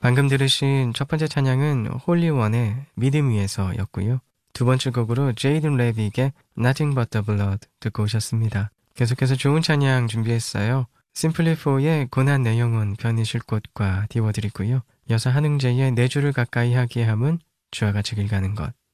방금 들으신 첫 번째 찬양은 홀리원의 믿음 위에서 였고요. 두 번째 곡으로 제이든 레빅의 Nothing But The Blood 듣고 오셨습니다. 계속해서 좋은 찬양 준비했어요. 심플리4의 고난 내 영혼 편히 쉴 곳과 띄워드리고요. 이어서 한흥재의 내 주를 가까이 하게 함은 주와 같이 길 가는 것,